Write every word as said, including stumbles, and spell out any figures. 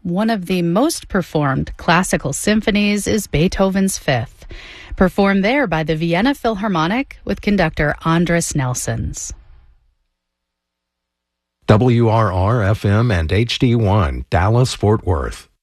One of the most performed classical symphonies is Beethoven's Fifth, performed there by the Vienna Philharmonic with conductor Andris Nelsons. W R R F M and H D one, Dallas, Fort Worth.